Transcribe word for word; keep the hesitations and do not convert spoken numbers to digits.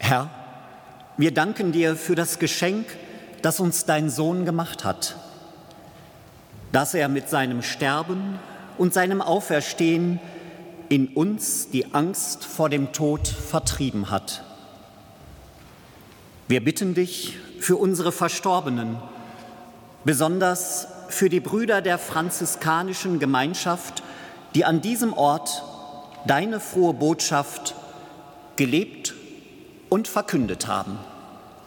Herr, wir danken dir für das Geschenk, das uns dein Sohn gemacht hat, dass er mit seinem Sterben und seinem Auferstehen in uns die Angst vor dem Tod vertrieben hat. Wir bitten dich für unsere Verstorbenen, besonders für die Brüder der franziskanischen Gemeinschaft, die an diesem Ort deine frohe Botschaft gelebt und verkündet haben.